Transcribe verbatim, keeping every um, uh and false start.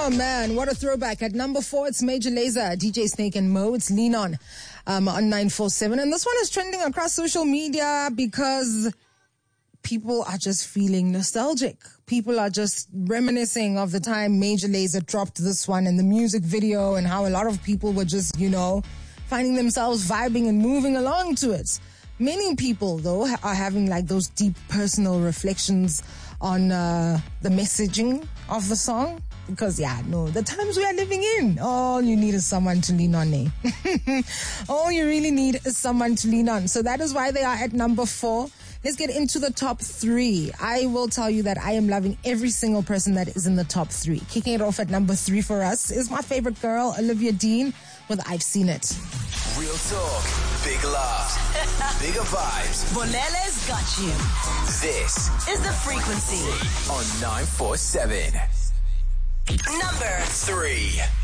Oh man, what a throwback. At number four, it's Major Lazer, D J Snake and Mo. It's Lean On um, on nine four seven. And this one is trending across social media because people are just feeling nostalgic. People are just reminiscing of the time Major Lazer dropped this one and the music video and how a lot of people were just, you know, finding themselves vibing and moving along to it. Many people, though, are having like those deep personal reflections on uh, the messaging of the song. Because, yeah, no, the times we are living in, all you need is someone to lean on, eh? All you really need is someone to lean on. So that is why they are at number four. Let's get into the top three. I will tell you that I am loving every single person that is in the top three. Kicking it off at number three for us is my favorite girl, Olivia Dean, with I've Seen It. Real talk, big love, bigger vibes. Bolele's got you. This is The Frequency on nine four seven. Number three.